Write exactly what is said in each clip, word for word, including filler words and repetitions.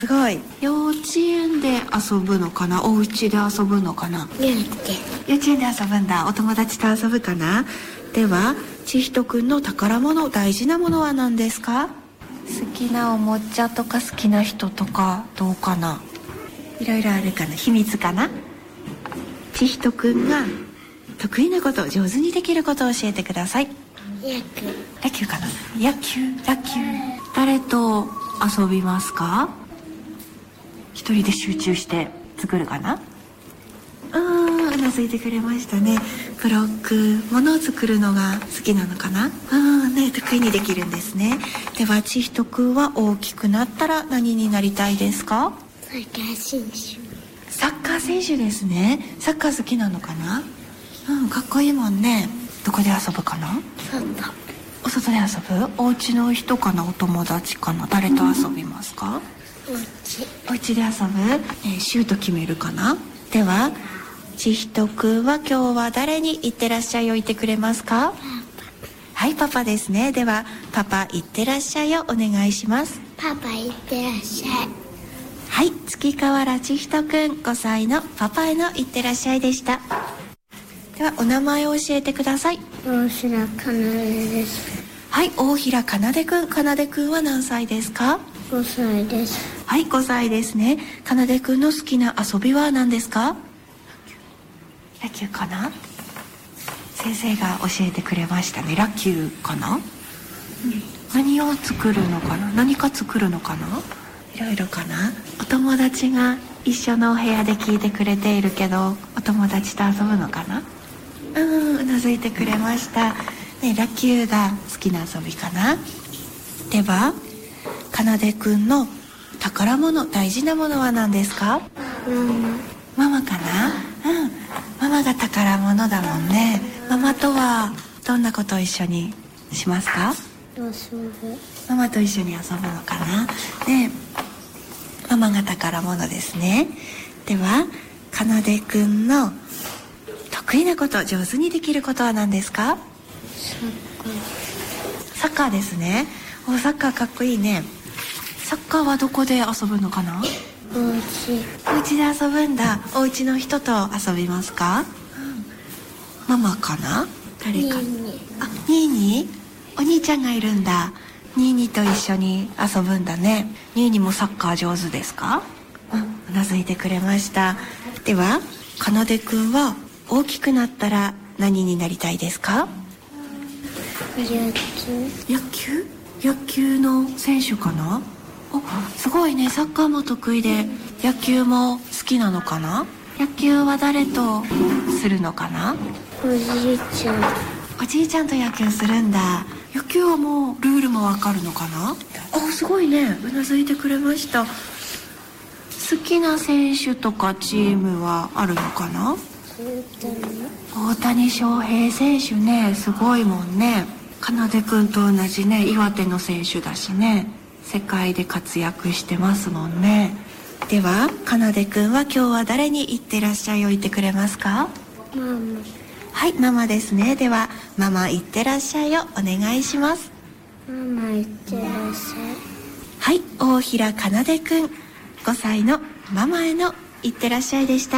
すごい。幼稚園で遊ぶのかな、お家で遊ぶのかな。 幼稚園。 幼稚園で遊ぶんだ。お友達と遊ぶかな。ではちひとくんの宝物、大事なものは何ですか？好きなおもちゃとか好きな人とかどうかな。いろいろあるかな。秘密かな。ちひとくんが得意なこと、上手にできることを教えてください。 野球。 野球かな。野球、野球。誰と遊びますか？一人で集中して作るかな。あー、うなずいてくれましたね。ブロック、物を作るのが好きなのかな。あーね、得意にできるんですね。ではちひとくんは大きくなったら何になりたいですか？ サッカー選手。 サッカー選手ですね。サッカー好きなのかな。うん、かっこいいもんね。どこで遊ぶかな。 外。 お外で遊ぶ。お家の人かな、お友達かな。誰と遊びますか？ お家。 お家で遊ぶ、えー、シュート決めるかな。ではちひとくんは今日は誰に行ってらっしゃいを言ってくれますか？はい、パパですね。ではパパ行ってらっしゃいをお願いします。 パパ行ってらっしゃい。 はい、月河原ちひとくんごさいのパパへの行ってらっしゃいでした。ではお名前を教えてください。 大平かなでです。 はい、大平かなでくん。かなでくんは何歳ですか？ ごさいです。 はい、ごさいですね。かなでくんの好きな遊びは何ですか？野球かな。先生が教えてくれましたね。野球かな、うん、何を作るのかな。何か作るのかな。いろいろかな。お友達が一緒のお部屋で聞いてくれているけど、お友達と遊ぶのかな。うん、うなずいてくれました、ね、野球が好きな遊びかな。ではかなでくんの宝物、大事なものは何ですか？ ママ。 ママかな。うん、ママが宝物だもんね。ママとはどんなことを一緒にしますか？ 遊ぶ。 ママと一緒に遊ぶのかな。ね、ママが宝物ですね。ではかなでくんの得意なこと、上手にできることは何ですか？ サッカー。 サッカーですね。お、サッカーかっこいいね。サッカーはどこで遊ぶのかな。 お家。 お家で遊ぶんだ。お家の人と遊びますか？うん、ママかな。誰か。 ニーニー。 あ、ニーニー。お兄ちゃんがいるんだ。ニーニーと一緒に遊ぶんだね。ニーニーもサッカー上手ですか？うん、うなずいてくれました。ではかなでくんは大きくなったら何になりたいですか？ 野球。 野球？野球の選手かな。お、すごいね。サッカーも得意で野球も好きなのかな。野球は誰とするのかな。 おじいちゃん。 おじいちゃんと野球するんだ。野球はもうルールもわかるのかな。あ、すごいね。うなずいてくれました。好きな選手とかチームはあるのかな。大谷翔平選手ね、すごいもんね。かなでくんと同じね、岩手の選手だしね、世界で活躍してますもんね。ではかなでくんは今日は誰に行ってらっしゃいを言ってくれますか？ ママ。 はい、ママですね。ではママ行ってらっしゃいをお願いします。 ママ行ってらっしゃい。 はい、大平かなでくんごさいのママへの行ってらっしゃいでした。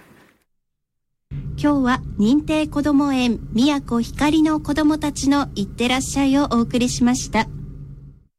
今日は認定こども園宮古ひかりの子どもたちのいってらっしゃいをお送りしました。